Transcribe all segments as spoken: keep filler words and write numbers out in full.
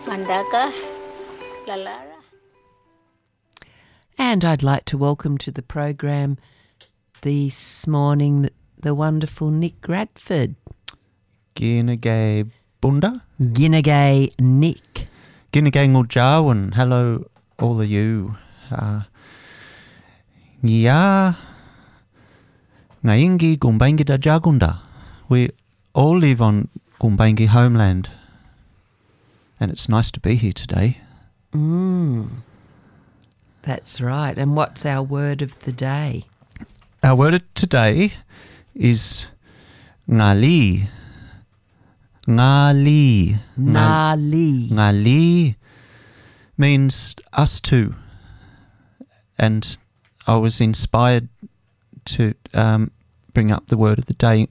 Mandaka, Lalara. And I'd like to welcome to the program this morning the, the wonderful Nick Radford. Ginagay Bunda? Ginagay Nick. Ginagay Nguljawan. Hello, all of you. Uh, yeah. Ngaingi Gumbangi da Jagunda. We all live on Gumbangi homeland. And it's nice to be here today. Mm, that's right. And what's our word of the day? Our word of today is ngali. Ngali. Ngali. Ngali means us two. And I was inspired to um, bring up the word of the day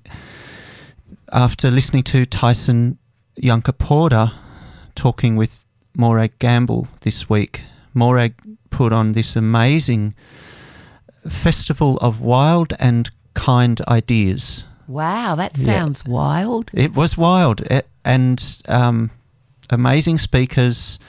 after listening to Tyson Yunkaporta talking with Morag Gamble this week. Morag put on this amazing festival of wild and kind ideas. Wow, that sounds yeah. wild. It was wild. It, and um, amazing speakers,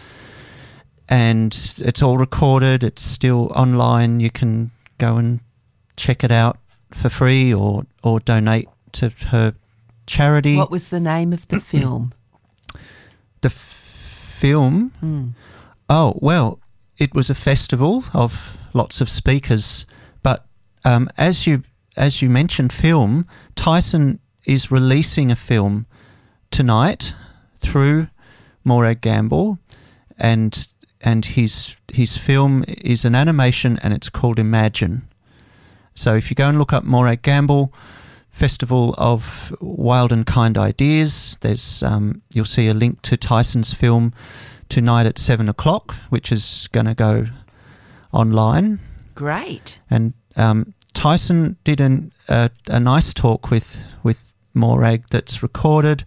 and it's all recorded. It's still online. You can go and check it out for free or, or donate to her charity. What was the name of the film? The f- film? Mm. Oh, well, it was a festival of lots of speakers. But um, as you as you mentioned film, Tyson is releasing a film tonight through Morag Gamble, and and his his film is an animation and it's called Imagine. So if you go and look up Morag Gamble Festival of Wild and Kind Ideas, there's um, you'll see a link to Tyson's film tonight at seven o'clock, which is going to go online. Great. And um, Tyson did an, a, a nice talk with with Morag that's recorded,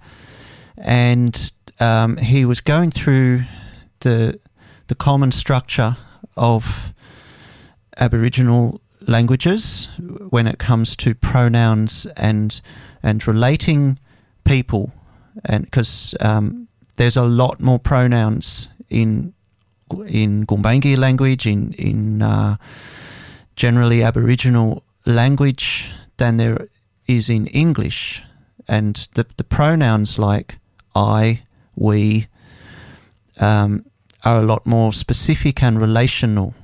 and um, he was going through the the common structure of Aboriginal languages when it comes to pronouns and and relating people, and because um, there's a lot more pronouns in in Gumbaynggirr language, in in uh, generally Aboriginal language than there is in English, and the the pronouns like I, we um, are a lot more specific and relational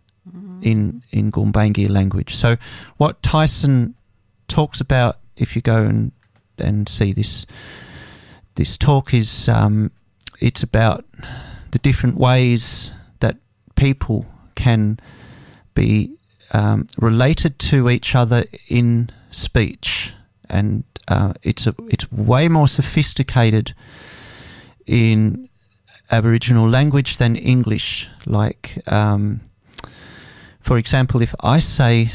in in Gumbaynggirr language. So what Tyson talks about, if you go and and see this this talk, is um, it's about the different ways that people can be um, related to each other in speech, and uh, it's a it's way more sophisticated in Aboriginal language than English. Like um, for example, if I say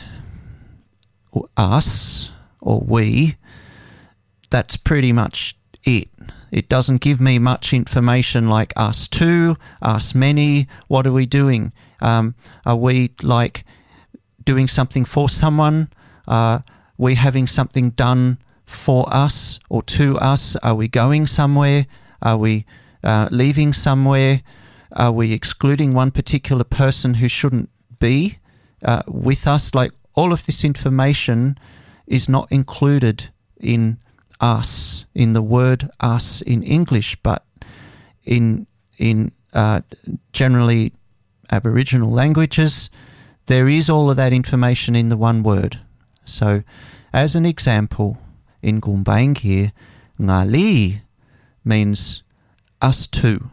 us or we, that's pretty much it. It doesn't give me much information like us two, us many. What are we doing? Um, are we like doing something for someone? Are we having something done for us or to us? Are we going somewhere? Are we uh, leaving somewhere? Are we excluding one particular person who shouldn't be uh, with us? Like, all of this information is not included in us, in the word us in English, but in in uh, generally Aboriginal languages, there is all of that information in the one word. So, as an example, in Gumbaynggirr, ngali means us two.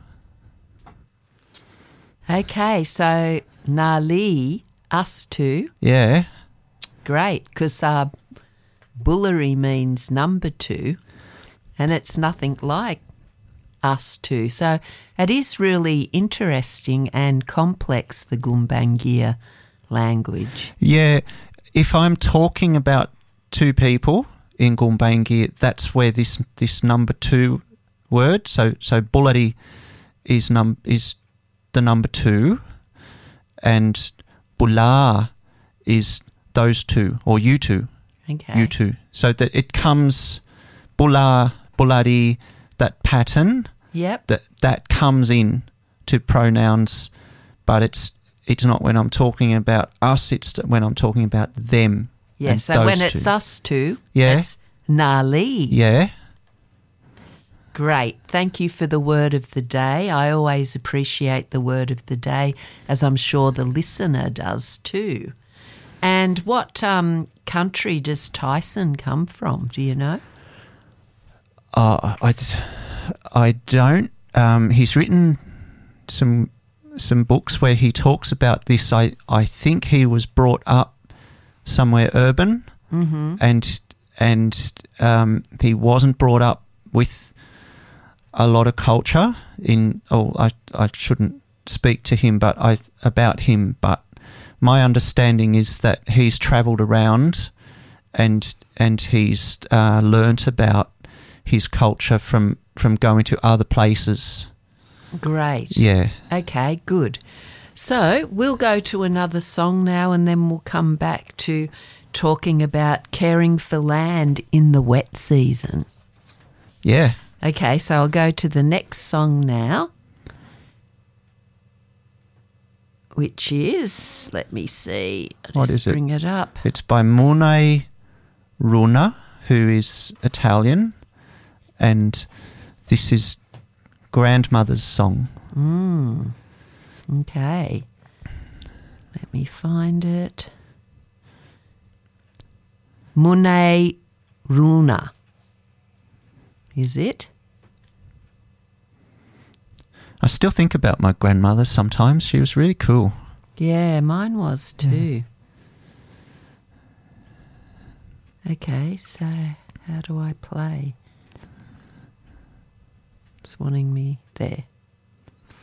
Okay, so ngali, us two. Yeah. Great, because uh, Bulleri means number two, and it's nothing like us two. So it is really interesting and complex, the Gumbaynggirr language. Yeah, if I'm talking about two people in Gumbaynggirr, that's where this this number two word, so so Bulleri is num is the number two, and Bular is those two, or you two. Okay. You two. So that it comes Bular, Bulari, that pattern Yep. that that comes in to pronouns, but it's it's not when I'm talking about us, it's when I'm talking about them. Yeah, and so those when it's two. us two, Yeah. it's Nali. Yeah. Great. Thank you for the word of the day. I always appreciate the word of the day, as I'm sure the listener does too. And what um, country does Tyson come from? Do you know? Uh, I, I don't. Um, he's written some some books where he talks about this. I, I think he was brought up somewhere urban, Mm-hmm. and and um, he wasn't brought up with a lot of culture. In oh, I I shouldn't speak to him, but I about him. But my understanding is that he's travelled around, and and he's uh, learnt about his culture from from going to other places. Great. Yeah. Okay, good. So we'll go to another song now, and then we'll come back to talking about caring for land in the wet season. Yeah. Okay, so I'll go to the next song now, which is, let me see, I'll What just is it? bring it up. It's by Mune Runa, who is Italian, and this is grandmother's song. Mm. Okay. Let me find it. Mune Runa. Is it? I still think about my grandmother sometimes. She was really cool. Yeah, mine was too. Okay, so how do I play? It's wanting me there.